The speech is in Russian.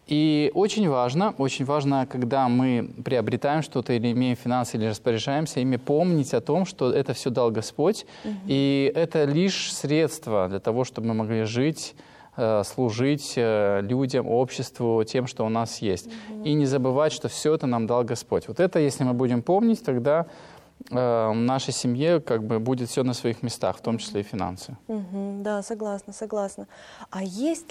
И очень важно, когда мы приобретаем что-то или имеем финансы, или распоряжаемся ими, помнить о том, что это все дал Господь, и это лишь средство для того, чтобы мы могли жить, служить людям, обществу, тем, что у нас есть. И не забывать, что все это нам дал Господь. Вот это, если мы будем помнить, тогда в нашей семье как бы будет все на своих местах, в том числе и финансы. Да, согласна. А есть